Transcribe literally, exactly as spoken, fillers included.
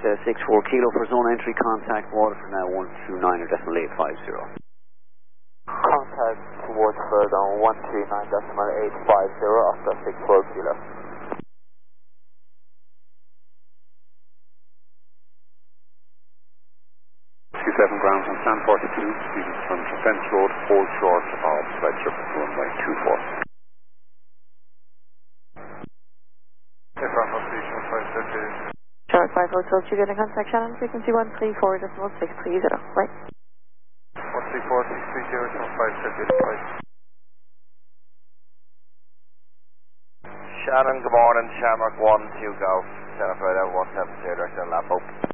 uh, six four kilo for zone entry, contact Waterford now one two nine or decimal eight five zero. Contact Waterford on one two nine decimal eight five zero after six four kilo. seven grounds on San forty-two, speeding from Fence Road, hold short of Fletcher, runway two four. Shark five Hotel, you get in contact Shannon, frequency one three four decimal six three zero, right? one three four six three zero decimal five seven five. Shannon, good morning, Shamrock one two Golf, Jennifer, one seven zero, direct on lap up.